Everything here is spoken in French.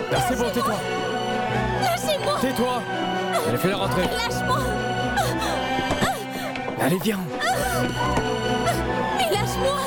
Là, c'est bon, tais-toi. Lâchez-moi. Tais-toi. Allez, fais-la rentrer. Lâche-moi. Allez, viens.